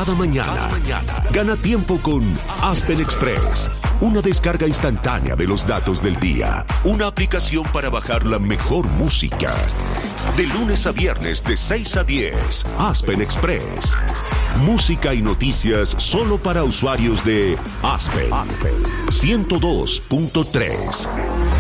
Cada mañana. Gana tiempo con Aspen Express. Una descarga instantánea de los datos del día. Una aplicación para bajar la mejor música. De lunes a viernes de 6 a 10. Aspen Express. Música y noticias solo para usuarios de Aspen. 102.3.